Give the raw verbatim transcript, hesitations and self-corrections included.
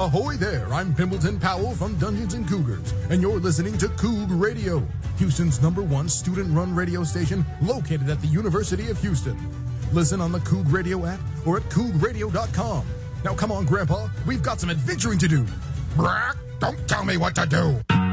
Ahoy there, I'm Pimbleton Powell from Dungeons and Cougars, and you're listening to Coug Radio, Houston's number one student-run radio station located at the University of Houston. Listen on the Coug Radio app or at coug radio dot com. Now come on, Grandpa, we've got some adventuring to do. Brock, don't tell me what to do.